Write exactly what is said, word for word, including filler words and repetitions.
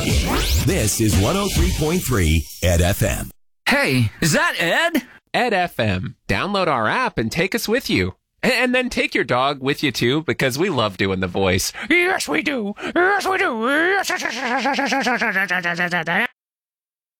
This is one oh three point three Ed F M. Hey, is that Ed? Ed F M. Download our app and take us with you. And then take your dog with you, too, because we love doing the voice. Yes, we do. Yes, we do.